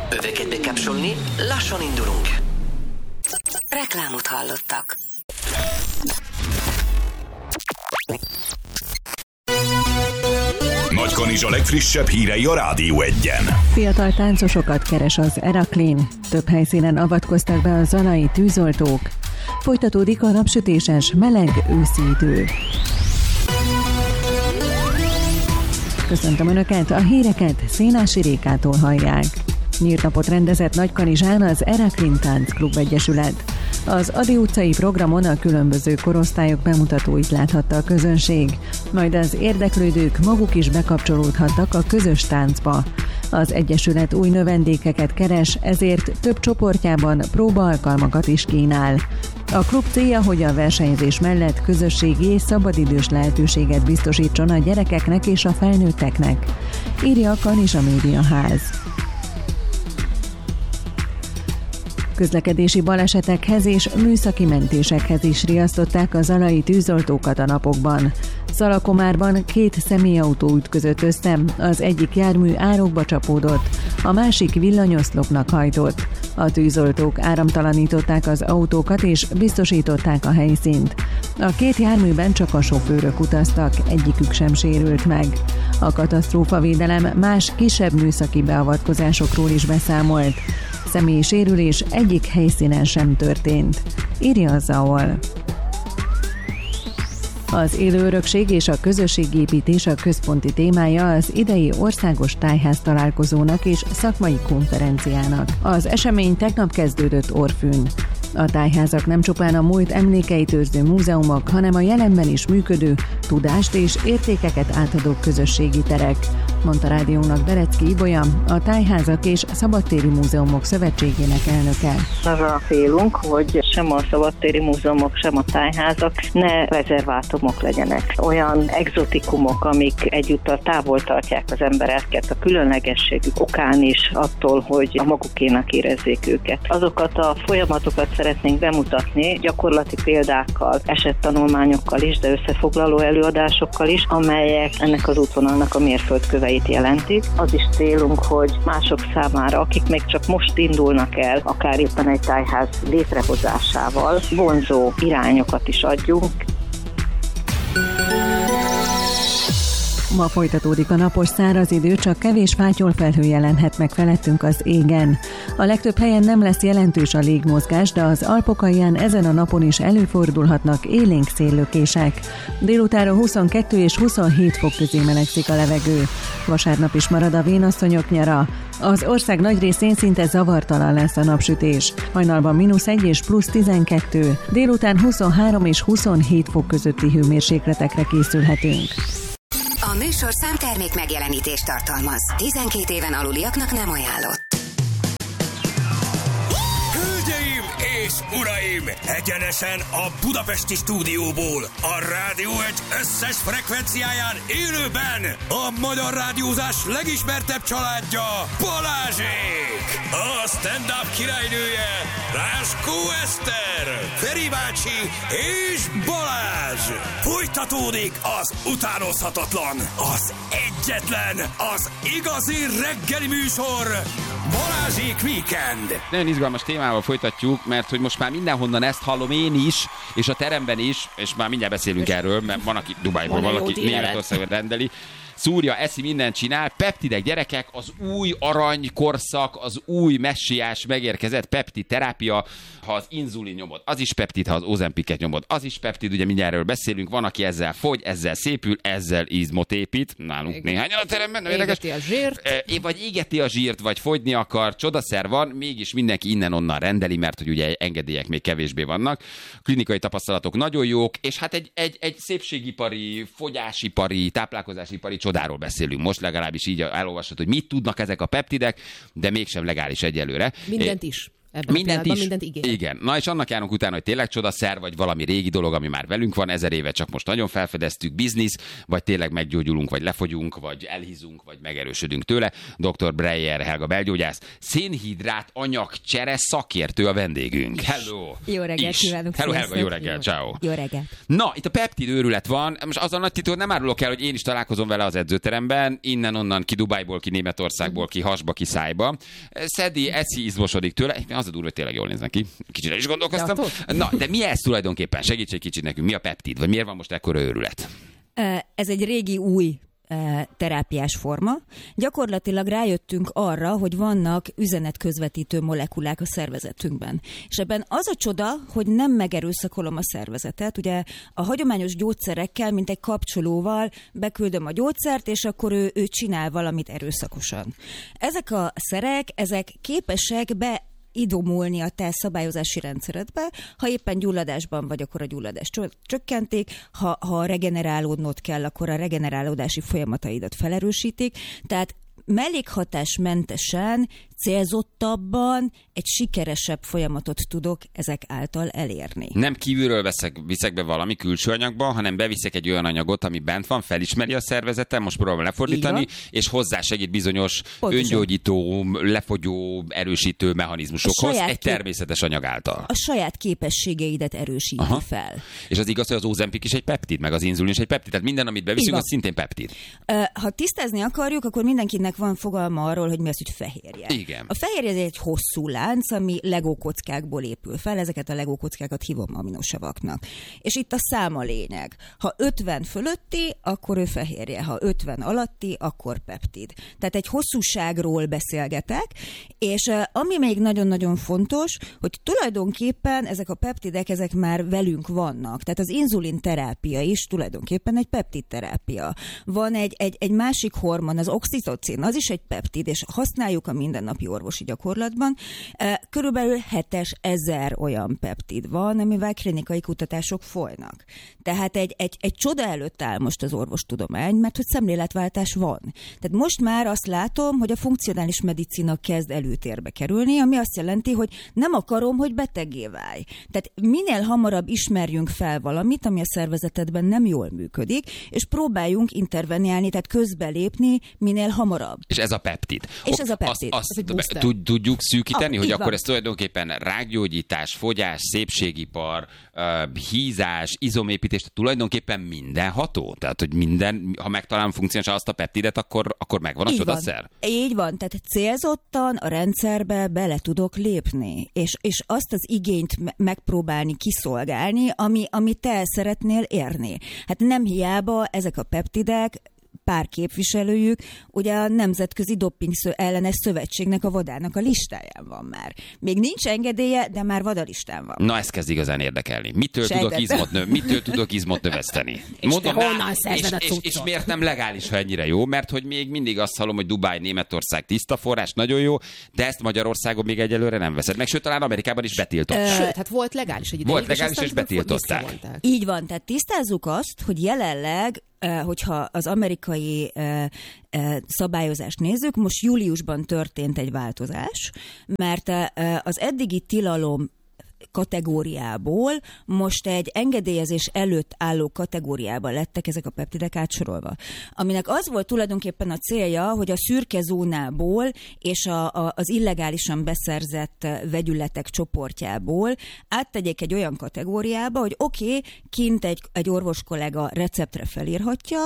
Öveket bekapcsolni, lassan indulunk. Reklámot hallottak. Nagykanizsa legfrissebb hírei a Rádió 1-en. Fiatal táncosokat keres az Eraklin. Több helyszínen avatkoztak be a zalai tűzoltók. Folytatódik a napsütéses, meleg őszi idő. Köszöntöm Önöket, a híreket Szénási Rékától hallják. Nyílt napot rendezett Nagykanizsán az Eraklin Táncklub Egyesület. Az Ady utcai programon a különböző korosztályok bemutatóit láthatta a közönség, majd az érdeklődők maguk is bekapcsolódhattak a közös táncba. Az Egyesület új növendékeket keres, ezért több csoportjában próbaalkalmakat is kínál. A klub célja, hogy a versenyzés mellett közösségi és szabadidős lehetőséget biztosítson a gyerekeknek és a felnőtteknek, írja a Kanizsa Médiaház. Közlekedési balesetekhez és műszaki mentésekhez is riasztották a zalai tűzoltókat a napokban. Szalakomárban 2 személyautó ütközött össze, az egyik jármű árokba csapódott, a másik villanyoszlopnak hajtott. A tűzoltók áramtalanították az autókat és biztosították a helyszínt. A 2 járműben csak a sofőrök utaztak, egyikük sem sérült meg. A katasztrófavédelem más kisebb műszaki beavatkozásokról is beszámolt. Személyi sérülés egyik helyszínen sem történt, írja a ZAOL. Az élő örökség és a közösségépítés a központi témája az idei országos tájház találkozónak és szakmai konferenciának. Az esemény tegnap kezdődött Orfűn. A tájházak nem csupán a múlt emlékeit őrző múzeumok, hanem a jelenben is működő, tudást és értékeket átadó közösségi terek, mondta rádiónak Berecki Ibolya, a Tájházak és Szabadtéri Múzeumok Szövetségének elnöke. Arra félünk, hogy sem a szabadtéri múzeumok, sem a tájházak ne rezervátumok legyenek. Olyan egzotikumok, amik egyúttal távol tartják az embereket a különlegességük okán is attól, hogy a magukénak érezzék őket. Azokat a folyamatokat szeretnénk bemutatni gyakorlati példákkal, esettanulmányokkal is, de összefoglaló előadásokkal is, amelyek ennek az útvonalnak a mérföldköveit jelentik. Az is célunk, hogy mások számára, akik még csak most indulnak el, akár éppen egy tájház létrehozásával, vonzó irányokat is adjunk. Ma folytatódik a napos száraz idő, csak kevés fátyolfelhő jelenhet meg felettünk az égen. A legtöbb helyen nem lesz jelentős a légmozgás, de az Alpok alján ezen a napon is előfordulhatnak élénk széllökések. Délutánra 22 és 27 fok közé melegszik a levegő. Vasárnap is marad a vénasszonyok nyara. Az ország nagy részén szinte zavartalan lesz a napsütés. Hajnalban -1 és +12, délután 23 és 27 fok közötti hőmérsékletekre készülhetünk. A műsorszám termék megjelenítést tartalmaz. 12 éven aluliaknak nem ajánlott. Hölgyeim és uraim! Egyenesen a budapesti stúdióból, a Rádió 1 összes frekvenciáján élőben a magyar rádiózás legismertebb családja, Balázsék! A stand-up királynője, Ráskó Eszter, Feri bácsi és Balázs! Folytatódik az utánozhatatlan, az egyetlen, az igazi reggeli műsor, Balázsék Weekend! Nagyon izgalmas témával folytatjuk, mert hogy most már mindenhonnan ezt hallom én is, és a teremben is, és már mindjárt beszélünk erről, mert van, aki Dubájból, valaki Németországban rendeli. Szúrja, eszi, mindent csinál. Peptidek, gyerekek, az új aranykorszak, az új messiás megérkezett peptid terápia. Ha az inzulin nyomod, az is peptid, ha az Ozempiket nyomod, az is peptid, ugye mindjárt erről beszélünk. Van, aki ezzel fogy, ezzel szépül, ezzel izmot épít. Nálunk néhányan a teremben, nem érdekes. Égeti a zsírt. Vagy égeti a zsírt, vagy fogyni akar. Csodaszer van, mégis mindenki innen-onnan rendeli, mert hogy ugye engedélyek még kevésbé vannak. Klinikai tapasztalatok nagyon jók, és hát egy szépségipari, fogyásipari, táplálkozásipari csodáról beszélünk most, legalábbis így elolvasod, hogy mit tudnak ezek a peptidek, de mégsem legális egyelőre. Mindent is. mindent ígér. Igen. Na és annak járunk utána, hogy tényleg csodaszer, vagy valami régi dolog, ami már velünk van 1000 éve, csak most nagyon felfedeztük, biznisz, vagy tényleg meggyógyulunk, vagy lefogyunk, vagy elhízunk, vagy megerősödünk tőle. Dr. Breyer Helga belgyógyász, szénhidrát anyagcsere szakértő a vendégünk. Hello! Jó reggelt kívánok! Hello Helga, jó reggelt, ciao. Jó reggelt! Na, itt a peptid őrület van. Most az a nagy titok, nem árulok el, hogy én is találkozom vele az edzőteremben, innen-onnan, ki Dubájból, ki Németországból, ki hasba, ki szájba. Szedi, eszi, izmosodik tőle. Az a durva, hogy tényleg jól néznek ki. Kicsit is gondolkoztam. Na, de mi ez tulajdonképpen? Segíts egy kicsit nekünk. Mi a peptid? Vagy miért van most ekkora őrület? Ez egy régi új terápiás forma. Gyakorlatilag rájöttünk arra, hogy vannak üzenetközvetítő molekulák a szervezetünkben. És ebben az a csoda, hogy nem megerőszakolom a szervezetet. Ugye a hagyományos gyógyszerekkel, mint egy kapcsolóval beküldöm a gyógyszert, és akkor ő csinál valamit erőszakosan. Ezek a szerek, ezek képesek idomulni a te szabályozási rendszeredbe. Ha éppen gyulladásban vagy, akkor a gyulladást csökkentik, ha regenerálódnod kell, akkor a regenerálódási folyamataidat felerősítik. Tehát mellékhatásmentesen, célzottabban egy sikeresebb folyamatot tudok ezek által elérni. Nem kívülről viszek be valami külső anyagba, hanem beviszek egy olyan anyagot, ami bent van, felismeri a szervezetem, most próbálom lefordítani, és hozzásegít bizonyos öngyógyító, lefogyó, erősítő mechanizmusokhoz egy természetes anyag által. A saját képességeidet erősíti fel. És az igaz, hogy az Ozempic is egy peptid, meg az inzulin is egy peptid, tehát minden, amit beviszünk, az szintén peptid. Ha tisztázni akarjuk, akkor mindenkinek van fogalma arról, hogy mi az, hogy fehérje. Igen. A fehérje egy hosszú lánc, ami legókockákból épül fel, ezeket a legókockákat hívom aminosavaknak. És itt a szám a lényeg. Ha 50 fölötti, akkor ő fehérje, ha 50 alatti, akkor peptid. Tehát egy hosszúságról beszélgetek, és ami még nagyon-nagyon fontos, hogy tulajdonképpen ezek a peptidek, ezek már velünk vannak. Tehát az inzulin terápia is tulajdonképpen egy peptid terápia. Van egy másik hormon, az oxitocin, az is egy peptid, és használjuk a mindennapi orvosi gyakorlatban. Körülbelül 7000 olyan peptid van, amivel klinikai kutatások folynak. Tehát egy csoda előtt áll most az orvostudomány, mert hogy szemléletváltás van. Tehát most már azt látom, hogy a funkcionális medicina kezd előtérbe kerülni, ami azt jelenti, hogy nem akarom, hogy beteggé válj. Tehát minél hamarabb ismerjünk fel valamit, ami a szervezetedben nem jól működik, és próbáljunk interveniálni, tehát közbelépni minél hamarabb. És ez a peptid. És ez a peptid. Azt tudjuk szűkíteni, hogy akkor ez tulajdonképpen rákgyógyítás, fogyás, szépségipar, hízás, izomépítés, tulajdonképpen mindenható? Tehát, hogy minden, ha megtalálom funkcionálisan azt a peptidet, akkor megvan a csodaszer? Így van, tehát célzottan a rendszerbe bele tudok lépni, és azt az igényt megpróbálni kiszolgálni, ami te el szeretnél érni. Hát nem hiába ezek a peptidek, pár képviselőjük, ugye a Nemzetközi Doping Ellenes Szövetségnek, a vadának a listáján van már. Még nincs engedélye, de már vadalistán van. Na, ez kezd igazán érdekelni. Mitől tudok izmot növeszteni? Mondom, honnan szerzed a cuccot? És miért nem legális, ha ennyire jó? Mert hogy még mindig azt hallom, hogy Dubáj, Németország tiszta forrás, nagyon jó, de ezt Magyarországon még egyelőre nem veszed meg, sőt, talán Amerikában is betiltották. Sőt, hát volt legális egy ideig. Volt legális, és betiltották. Így van, tehát tisztázzuk azt, hogy jelenleg hogyha az amerikai szabályozást nézzük, most júliusban történt egy változás, mert az eddigi tilalom kategóriából most egy engedélyezés előtt álló kategóriába lettek ezek a peptidek átsorolva. Aminek az volt tulajdonképpen a célja, hogy a szürke zónából és az illegálisan beszerzett vegyületek csoportjából áttegyék egy olyan kategóriába, hogy kint egy orvos kollega receptre felírhatja,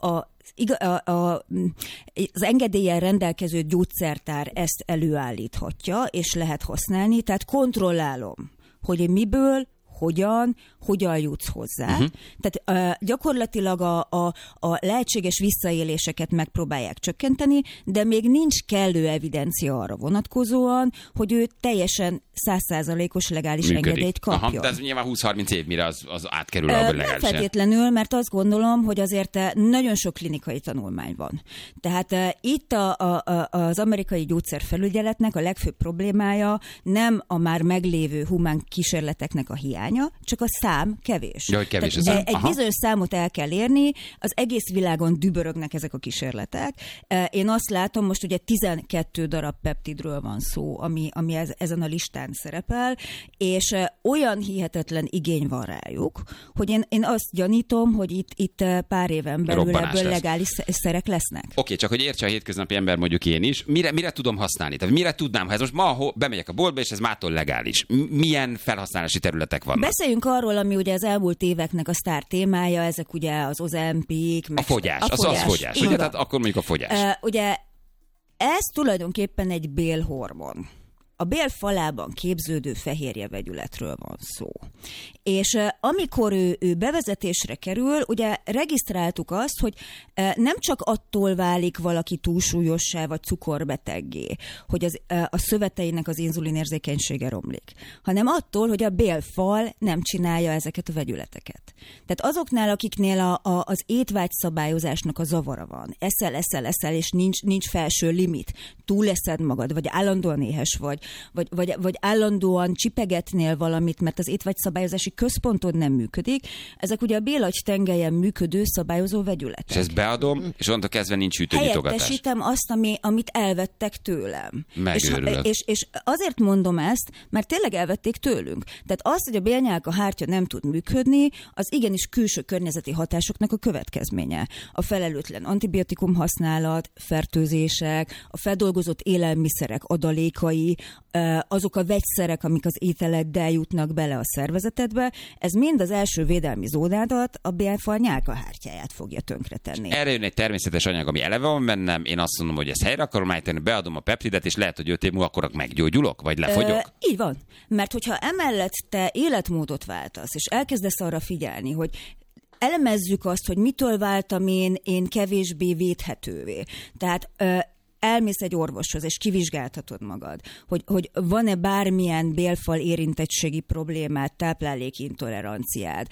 az engedéllyel rendelkező gyógyszertár ezt előállíthatja, és lehet használni, tehát kontrollálom, hogy miből, hogyan jutsz hozzá. Tehát gyakorlatilag a lehetséges visszaéléseket megpróbálják csökkenteni, de még nincs kellő evidencia arra vonatkozóan, hogy ő teljesen 100%-os legális engedélyt kapjon. Aha, de ez nyilván 20-30 év, mire az átkerül a legális. Nem feltétlenül, mert azt gondolom, hogy azért nagyon sok klinikai tanulmány van. Tehát itt az amerikai gyógyszerfelügyeletnek a legfőbb problémája nem a már meglévő humán kísérleteknek a hiánya, csak a szám kevés. Ja, hogy kevés a szám. Egy bizonyos számot el kell érni, az egész világon dübörögnek ezek a kísérletek. Én azt látom, most ugye 12 darab peptidről van szó, ami ezen a listán szerepel, és olyan hihetetlen igény van rájuk, hogy én azt gyanítom, hogy itt pár éven belül ebből legális szerek lesznek. Oké, csak hogy értse a hétköznapi ember, mondjuk én is, mire tudom használni? Tehát mire tudnám, ha ez most ma bemegyek a boltba, és ez mától legális? Milyen felhasználási területek vannak? Beszéljünk arról, ami ugye az elmúlt éveknek a sztár témája, ezek ugye az Ozempic, a fogyás. Ugye? Tehát akkor mondjuk a fogyás. Ugye ez tulajdonképpen egy bélhormon. A bél falában képződő fehérje vegyületről van szó. És amikor ő bevezetésre kerül, ugye regisztráltuk azt, hogy nem csak attól válik valaki túlsúlyossá vagy cukorbeteggé, hogy a szöveteinek az inzulinérzékenysége romlik, hanem attól, hogy a bélfal nem csinálja ezeket a vegyületeket. Tehát azoknál, akiknél az étvágyszabályozásnak a zavara van, eszel, és nincs felső limit, túleszed magad, vagy állandóan éhes vagy állandóan csipegetnél valamit, mert az étvágyszabályozási központod nem működik, ezek ugye a bélagy tengelyen működő szabályozó vegyületek. És ezt beadom, és onnantól kezdve nincs hűtőnyitogatás. Helyettesítem azt, amit elvettek tőlem. Megőrülök. És azért mondom ezt, mert tényleg elvették tőlünk. Tehát az, hogy a bélnyálka hártya nem tud működni, az igenis külső környezeti hatásoknak a következménye. A felelőtlen antibiotikum használat, fertőzések, a feldolgozott élelmiszerek adalékai, azok a vegyszerek, amik az ételeddel jutnak bele a szervezetedbe, ez mind az első védelmi zónádat, a bélfal nyálkahártyáját fogja tönkretenni. Erre jön egy természetes anyag, ami eleve van bennem, én azt mondom, hogy ezt helyre akarom állítani, beadom a peptidet, és lehet, hogy 5 év múlva akkor meggyógyulok, vagy lefogyok? Így van. Mert hogyha emellett te életmódot váltasz, és elkezdesz arra figyelni, hogy elemezzük azt, hogy mitől váltam én kevésbé védhetővé. Tehát elmész egy orvoshoz, és kivizsgáltatod magad, hogy van-e bármilyen bélfal érintettségi problémád, táplálékintoleranciád,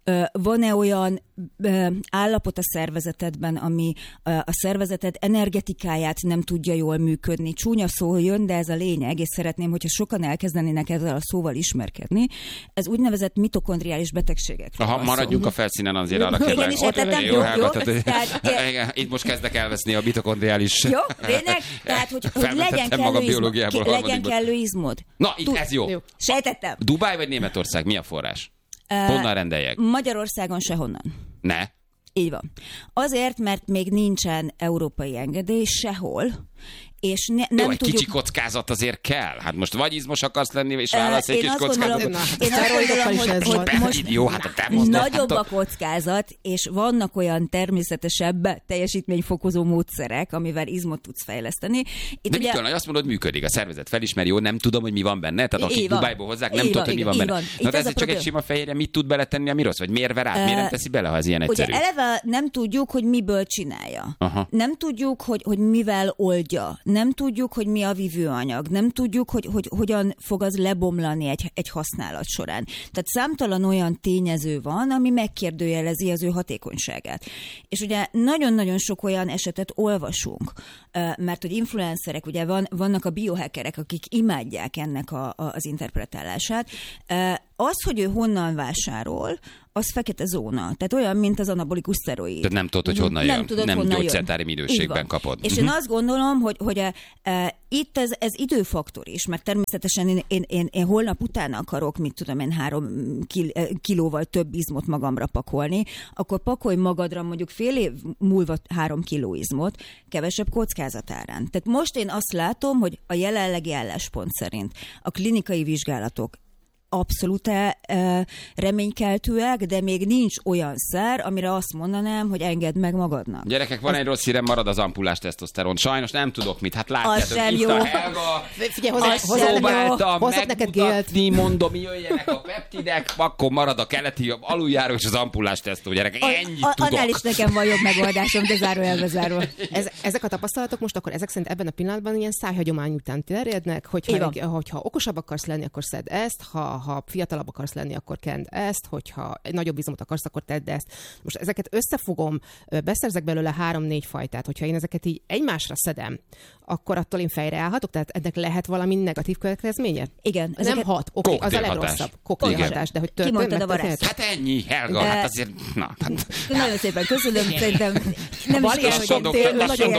van-e olyan állapot a szervezetedben, ami a szervezeted energetikáját nem tudja jól működni. Csúnya szó jön, de ez a lényeg, és szeretném, hogyha sokan elkezdenének ezzel a szóval ismerkedni. Ez úgynevezett mitokondriális betegségek. Maradjunk a felszínen azért arra kérlek. Én is értettem, jó. Itt most kezdek elveszni a mitokondriális... Jó, lényeg, tehát, hogy legyen kellő izmod. Na, itt ez jó. Sejtettem. Dubáj vagy Németország? Mi a forrás? Honnan rendeljek? Magyarországon sehonnan. Ne? Így van. Azért, mert még nincsen európai engedély sehol, és nem jó, egy tudjuk... kicsi kockázat azért kell. Hát most vagy izmos akarsz lenni, és válasz egy kis kockázatot. Én azt gondolom, hogy most jó, hát nagyobb a kockázat, és vannak olyan természetesebb teljesítményfokozó módszerek, amivel izmot tudsz fejleszteni. De mitől? Azt mondod, működik. A szervezet felismeri, jó, nem tudom, hogy mi van benne. Tehát akik Dubájból hozzák, nem tudod, hogy mi van benne. Na, ez csak egy sima fehérje, mit tud beletenni, ami rossz? Vagy miért ver át? Miért nem teszi bele, ha ez ilyen egyszerű? Ugye eleve nem tudjuk, hogy miből csinálja. Nem tudjuk, hogy mivel oldja. Nem tudjuk, hogy mi a vívőanyag, nem tudjuk, hogy hogyan fog az lebomlani egy használat során. Tehát számtalan olyan tényező van, ami megkérdőjelezi az ő hatékonyságát. És ugye nagyon-nagyon sok olyan esetet olvasunk, mert hogy influencerek, ugye vannak a biohackerek, akik imádják ennek az interpretálását. Az, hogy ő honnan vásárol, az fekete zóna. Tehát olyan, mint az anabolikus szteroid. Tehát nem tudod, hogy honnan jön. Nem gyógyszertári minőségben kapod. És én azt gondolom, hogy itt ez időfaktor is, mert természetesen én holnap után akarok, 3 kilóval több izmot magamra pakolni, akkor pakolj magadra mondjuk fél év múlva 3 kiló izmot, kevesebb kockázatárán. Tehát most én azt látom, hogy a jelenlegi álláspont szerint a klinikai vizsgálatok abszolút reménykeltőek, de még nincs olyan szer, amire azt mondanám, hogy engedd meg magadnak. Gyerekek, van egy rossz hírem, marad az ampullás tesztoszteron. Sajnos nem tudok mit. Hát látjátok, itt jó. A Helga. Figyelj, próbáltam megmutatni, mondom, jöjjenek a peptidek, akkor marad a keleti aluljáró és az ampullás tesztó, gyerekek. Ennyit tudok. Annál is nekem van jobb megoldásom, de zárójelbe zárva. Ezek a tapasztalatok most akkor ezek szerint ebben a pillanatban ilyen szájhagyomány után terjednek, hogyha okosabb akarsz lenni, akkor szedd ezt, ha ha fiatalabb akarsz lenni, akkor kend ezt, hogyha egy nagyobb izomot akarsz, akkor tedd ezt. Most ezeket összefogom, beszerzek belőle 3-4 fajtát, hogyha én ezeket így egymásra szedem, akkor attól én fejre állhatok, tehát ennek lehet valami negatív következménye? Igen. Nem hat, oké, az a legrosszabb. Koktélhatás, de hogy Kimondtad a varázs. Hát ennyi, Helga, hát azért, na. Nagyon szépen köszönöm, szerintem nem is kell,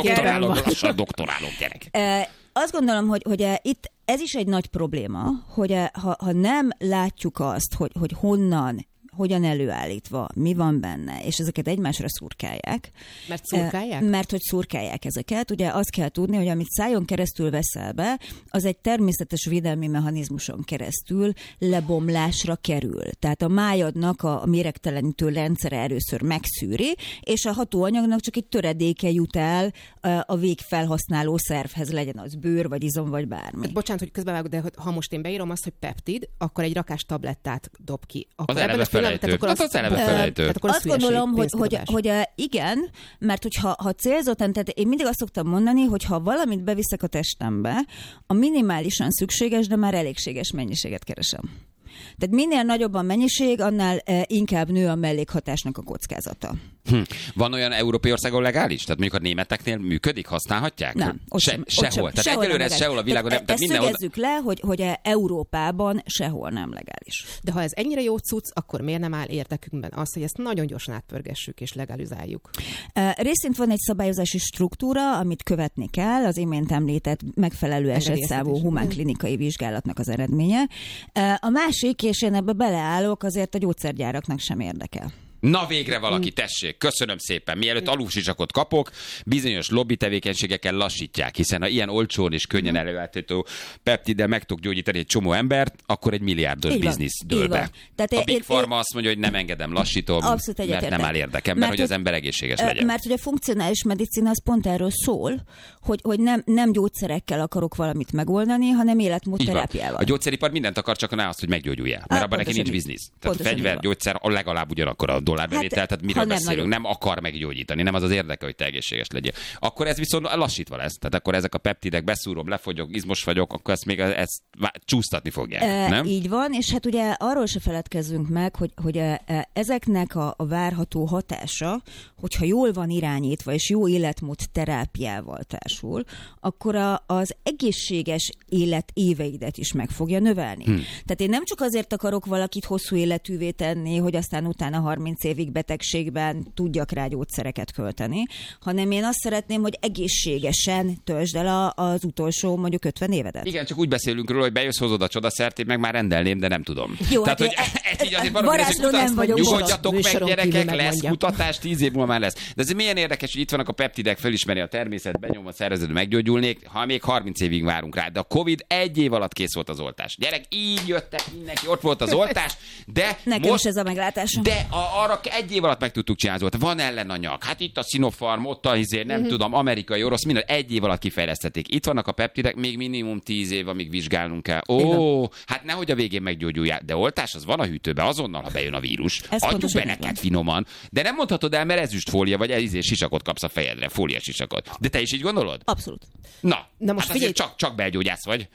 Lassan doktorálok, gyerek. Azt gondolom, hogy itt ez is egy nagy probléma, hogy ha nem látjuk azt, hogy honnan, hogyan előállítva, mi van benne, és ezeket egymásra szurkálják. Mert szurkálják? Mert hogy szurkálják ezeket. Ugye azt kell tudni, hogy amit szájon keresztül veszel be, az egy természetes védelmi mechanizmuson keresztül lebomlásra kerül. Tehát a májadnak a méregtelenítő rendszere először megszűri, és a hatóanyagnak csak egy töredéke jut el a végfelhasználó szervhez, legyen az bőr, vagy izom, vagy bármi. Hát, bocsánat, hogy közbevágok, de ha most én beírom azt, hogy peptid, akkor egy rakás tablettát dob ki. Akkor az eleve felejtő. Az eleve felejtő. Azt gondolom, hogy igen, mert hogyha célzottan, tehát én mindig azt szoktam mondani, hogy ha valamit beviszek a testembe, a minimálisan szükséges, de már elégséges mennyiséget keresem. Tehát minél nagyobb a mennyiség, annál inkább nő a mellékhatásnak a kockázata. Van olyan európai országon legális? Tehát mondjuk a németeknél működik, használhatják? Nem, sehol. Tehát egyelőre ez sehol a világon nem. Tehát szögezzük le, hogy Európában sehol nem legális. De ha ez ennyire jó cucc, akkor miért nem áll érdekünkben az, hogy ezt nagyon gyorsan átpörgessük és legalizáljuk? Részint van egy szabályozási struktúra, amit követni kell, az imént említett megfelelő esetszámú humánklinikai vizsgálatnak az eredménye. A másik, és én ebbe beleállok, azért a gyógyszergyáraknak sem érdekel. Na végre valaki, tessék, köszönöm szépen. Mielőtt alulsisakot kapok, bizonyos lobby tevékenységekkel lassítják, hiszen ha ilyen olcsón és könnyen előállítható peptiddel meg tudok gyógyítani egy csomó embert, akkor egy milliárdos biznisz dől be. A Big Pharma azt mondja, hogy nem engedem, lassítom, mert nem áll érdekemben, hogy az ember egészséges legyen. Mert hogy a funkcionális medicina az pont erről szól, hogy nem gyógyszerekkel akarok valamit megoldani, hanem életmódterápiával. A gyógyszeripar mindent akar, csak ne azt, hogy meggyógyulja, mert abban neki nincs biznisz. Tehát fegyver, gyógyszer legalább ugyanakkor a dollárbevétel, tehát miről beszélünk, nem akar meggyógyítani, nem az érdeke, hogy te egészséges legyél. Akkor ez viszont lassítva lesz, tehát akkor ezek a peptidek beszúrom, lefogyok, izmos vagyok, akkor ezt csúsztatni fogják, nem? Így van, és hát ugye arról se feledkezzünk meg, hogy ezeknek a várható hatása, hogyha jól van irányítva, és jó életmód terápiával társul, akkor az egészséges élet éveidet is meg fogja növelni. Tehát én nem csak azért akarok valakit hosszú életűvé tenni, hogy aztán utána 30 évig betegségben tudjak rá gyógyszereket költeni, hanem én azt szeretném, hogy egészségesen töltsd el az utolsó mondjuk 50 évedet. Igen, csak úgy beszélünk róla, hogy bejössz, hozod a csodaszert, én meg már rendelném, de nem tudom. Jó, tehát, hogy ez így azért varázsló nem vagyok. Nyugodjatok meg, gyerekek, lesz kutatás, 10 év múlva már lesz. De ez milyen érdekes, hogy itt vannak a peptidek, felismeri a természet, benyom a szervezetbe, meggyógyulnék, ha még 30 évig várunk rá. De a Covid 1 év alatt kész volt az oltás. Gyerek, így jöttek mindenki, ott volt az oltás, de nekem most, is ez a meglátásom. De arra 1 év alatt meg tudtuk csinálni, volt. Van ellenanyag. Hát itt a Sinopharm, ott a nem tudom, amerikai, orosz, minden 1 év alatt kifejlesztették. Itt vannak a peptidek, még minimum 10 év, amíg vizsgálnunk kell. Hát nehogy a végén meggyógyulják, de oltás az van a hűtőben azonnal, ha bejön a vírus. Adjuk be neked finoman. De nem mondhatod el, mert ezüstfólia vagy sisakot kapsz a fejedre, fólia sisakot. De te is így gondolod? Abszolút. Na most hát figyelj, csak belgyógyász vagy.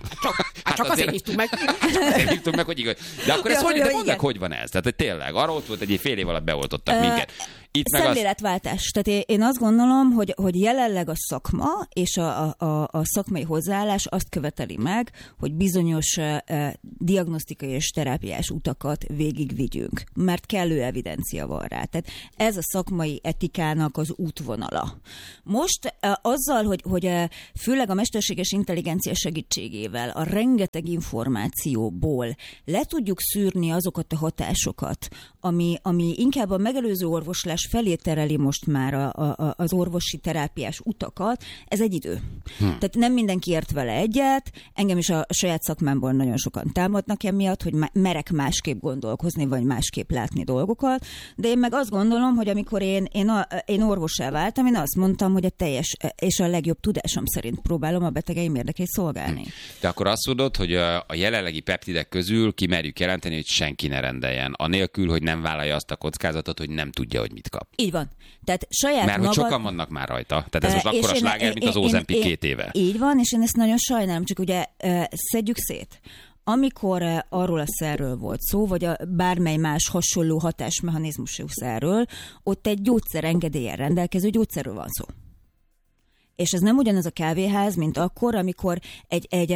Csak azért hívtuk meg. Azért hívtuk meg, hogy igaz. De akkor ez mondd meg, hogy van ez? Tehát tényleg, arra ott volt, egy fél év alatt beoltottak minket. Szemléletváltás. Tehát én azt gondolom, hogy jelenleg a szakma és a szakmai hozzáállás azt követeli meg, hogy bizonyos diagnosztikai és terápiás utakat végigvigyünk, mert kellő evidencia van rá. Tehát ez a szakmai etikának az útvonala. Most azzal, hogy főleg a mesterséges intelligencia segítségével a rengeteg információból le tudjuk szűrni azokat a hatásokat, ami inkább a megelőző orvoslás felé tereli most már az orvosi terápiás utakat, ez egy idő. Tehát nem mindenki ért vele egyet, engem is a saját szakmámból nagyon sokan támadnak emiatt, hogy merek másképp gondolkozni, vagy másképp látni dolgokat, de én meg azt gondolom, hogy amikor én orvossá váltam, én azt mondtam, hogy a teljes és a legjobb tudásom szerint próbálom a betegeim érdekét szolgálni. De akkor azt mondod, hogy a jelenlegi peptidek közül kimerjük jelenteni, hogy senki ne rendeljen, anélkül, hogy nem vállalja azt a kockázatot, hogy nem tudja, hogy mit kap. Így van. Tehát saját mert hogy sokan vannak már rajta. Tehát ez most akkora sláger, mint az Ozempic 2 éve. Így van, és én ezt nagyon sajnálom, csak ugye szedjük szét. amikor arról a szerről volt szó, vagy bármely más hasonló hatásmechanizmusú szerről, ott egy gyógyszerengedéllyel rendelkező gyógyszerről van szó. És ez nem ugyanaz a kávéház, mint akkor, amikor egy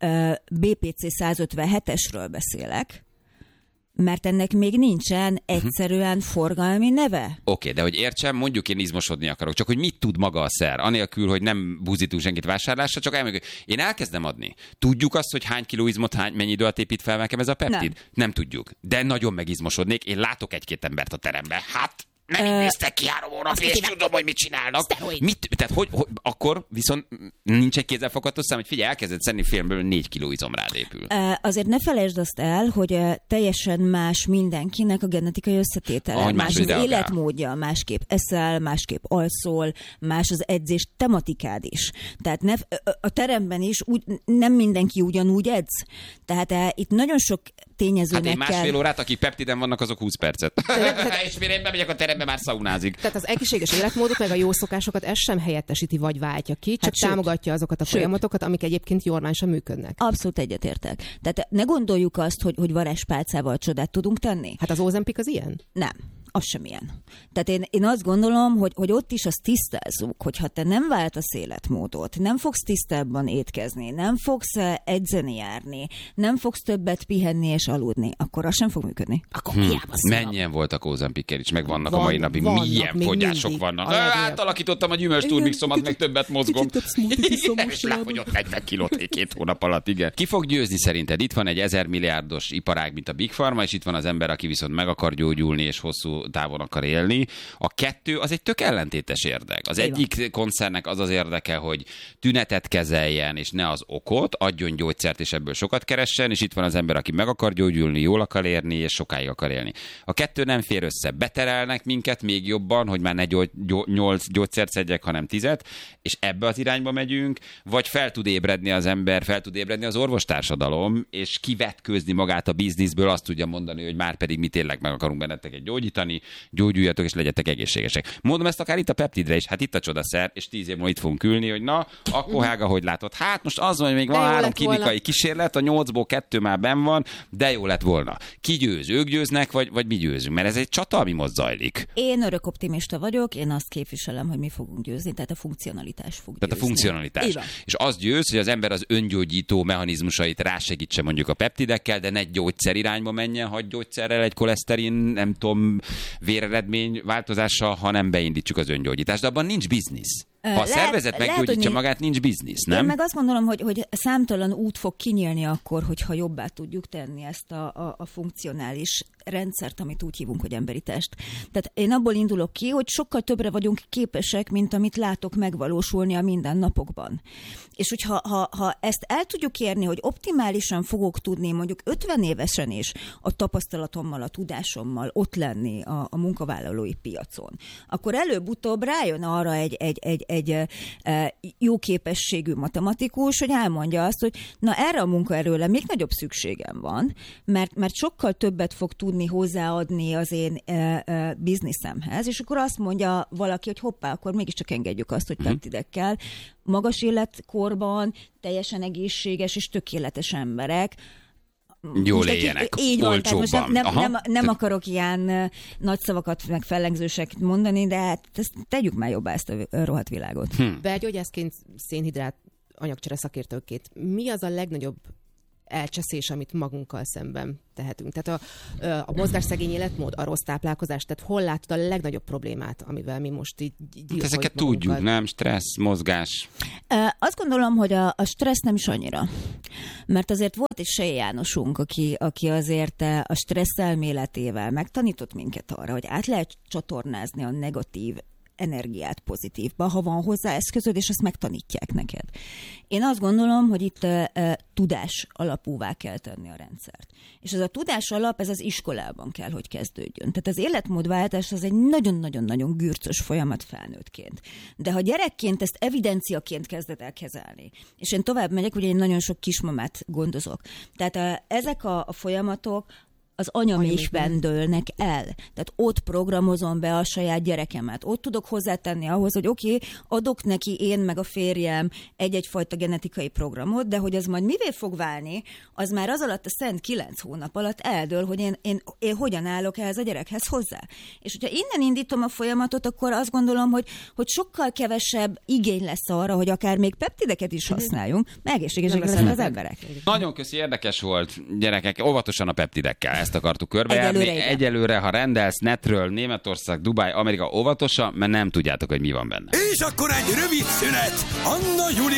BPC 157-esről beszélek, mert ennek még nincsen egyszerűen forgalmi neve. Oké, de hogy értsem, mondjuk én izmosodni akarok, csak hogy mit tud maga a szer, anélkül, hogy nem buzítunk senkit vásárlásra, csak elmondjuk, én elkezdem adni. Tudjuk azt, hogy hány kiló izmot, mennyi idő alatt épít fel nekem ez a peptid? Nem tudjuk, de nagyon megizmosodnék, én látok egy-két embert a teremben. Hát megnéztek ki 3 hónapig, és tudom, hogy mit csinálnak. Tehát hogy akkor viszont nincs egy kézzelfogható szám, hogy figyelj, elkezded szedni filmből 4 kiló izom rád épül. Azért ne felejtsd azt el, hogy teljesen más mindenkinek a genetikai összetétele. Más az életmódja, másképp eszel, másképp alszol, más az edzés tematikád is. Tehát a teremben is nem mindenki ugyanúgy edz. Tehát itt nagyon sok tényezőnek kell. Hát én másfél órát, akik peptiden vannak, azok 20 percet. És mire én bemegyek a terembe, már szaunázik. Tehát az egészséges életmódot, meg a jó szokásokat ez sem helyettesíti vagy váltja ki, csak támogatja azokat a folyamatokat, amik egyébként normálisan működnek. Abszolút egyetértek. Tehát ne gondoljuk azt, hogy varázspálcával csodát tudunk tenni. Hát az Ozempic az ilyen? Nem. Az sem ilyen. Tehát én azt gondolom, hogy ott is azt tisztázzuk, hogy ha te nem váltasz életmódot, nem fogsz tisztábban étkezni, nem fogsz edzeni járni, nem fogsz többet pihenni és aludni, akkor az sem fog működni. Akkor hiába mennyien voltak Ozempickel is, meg vannak a mai napig. Milyen fogyások vannak. Átalakítottam a gyümölcs-turmixomat, meg többet mozgom. És lefogyott 40 kilót 2 hónap alatt, igen. Ki fog győzni szerinted? Itt van egy 1000 milliárdos iparág, mint a Big Pharma, és itt van az ember, aki viszont meg akar gyógyulni, és hosszú távon akar élni. A kettő az egy tök ellentétes érdek. Az egyik koncernek az az érdeke, hogy tünetet kezeljen, és ne az okot, adjon gyógyszert, és ebből sokat keressen, és itt van az ember, aki meg akar gyógyulni, jól akar érni, és sokáig akar élni. A kettő nem fér össze. Beterelnek minket még jobban, hogy már ne 8 gyógyszert szedjek, hanem 10, és ebbe az irányba megyünk, vagy fel tud ébredni az ember, fel tud ébredni az orvostársadalom, és kivetkőzni magát a bizniszből, azt tudja mondani, hogy már pedig mi tényleg meg akarunk benneteket gyógyítani, gyógyuljatok és legyetek egészségesek. Mondom ezt akár itt a peptidre is, hát itt a csodaszer, és 10 év múlva itt fogunk ülni, hogy na, akkor Hága, hogy látod? Hát most az van, hogy még van 3 klinikai kísérlet, a 8-ból 2 már benn van, de jó lett volna. Ki győz? Ők győznek, vagy mi győzünk? Mert ez egy csata, ami most zajlik. Én örök optimista vagyok, én azt képviselem, hogy mi fogunk győzni, tehát a funkcionalitás fog győzni. Tehát a funkcionalitás. És az győz, hogy az ember az öngyógyító mechanizmusait rásegítse mondjuk a peptidekkel, de ne gyógyszer irányba menjen, hagy gyógyszerrel egy koleszterin, nem tudom, véreredmény változással, hanem beindítsuk az öngyógyítást. De abban nincs biznisz. Ha a szervezet meggyógyítja magát, nincs biznisz, nem? Én meg azt gondolom, hogy számtalan út fog kinyílni akkor, hogyha jobbá tudjuk tenni ezt a funkcionális rendszert, amit úgy hívunk, hogy emberi test. Tehát én abból indulok ki, hogy sokkal többre vagyunk képesek, mint amit látok megvalósulni a mindennapokban. És hogyha ezt el tudjuk érni, hogy optimálisan fogok tudni mondjuk 50 évesen is a tapasztalatommal, a tudásommal ott lenni a munkavállalói piacon, akkor előbb-utóbb rájön arra egy jó képességű matematikus, hogy elmondja azt, hogy na erre a munkaerőre még nagyobb szükségem van, mert sokkal többet fog tudni hozzáadni az én bizniszemhez, és akkor azt mondja valaki, hogy hoppá, akkor mégiscsak engedjük azt, hogy peptidekkel magas életkorban teljesen egészséges és tökéletes emberek jól éljenek, olcsóbban. Nem akarok ilyen nagy szavakat, meg fellengzősek mondani, de hát tegyük már jobbá ezt a rohadt világot. Belgyógyászként, szénhidrát anyagcsere szakértőként, mi az a legnagyobb elcseszés, amit magunkkal szemben tehetünk? Tehát a mozgásszegény életmód, a rossz táplálkozás, tehát hol látod a legnagyobb problémát, amivel mi most így gyilkoljuk ezeket magunkat? Tudjuk, nem? Stressz, mozgás. Azt gondolom, hogy a stressz nem is annyira. Mert azért volt egy Sej Jánosunk, aki azért a stressz elméletével megtanított minket arra, hogy át lehet csatornázni a negatív energiát pozitívba, ha van hozzá eszközöd, és ezt megtanítják neked. Én azt gondolom, hogy itt tudás alapúvá kell tenni a rendszert. És ez a tudás alap, ez az iskolában kell, hogy kezdődjön. Tehát az életmódváltás az egy nagyon-nagyon-nagyon gürcös folyamat felnőttként. De ha gyerekként ezt evidenciaként kezded el kezelni, és én tovább megyek, ugye én nagyon sok kismamát gondozok. Tehát ezek a folyamatok az anyaméhben dőlnek el. Tehát ott programozom be a saját gyerekemet. Ott tudok hozzátenni ahhoz, hogy oké, adok neki én meg a férjem egy-egyfajta genetikai programot, de hogy az majd mivé fog válni, az már az alatt a szent 9 hónap alatt eldől, hogy én hogyan állok ehhez a gyerekhez hozzá. És hogyha innen indítom a folyamatot, akkor azt gondolom, hogy sokkal kevesebb igény lesz arra, hogy akár még peptideket is használjunk, meg egészségesek lesznek az emberek. Nagyon köszi, érdekes volt, gyerekek, óvatosan a peptidekkel, ezt akartuk körbejárni. Egyelőre, ha rendelsz netről, Németország, Dubáj, Amerika, óvatosan, mert nem tudjátok, hogy mi van benne. És akkor egy rövid szünet, Anna Juli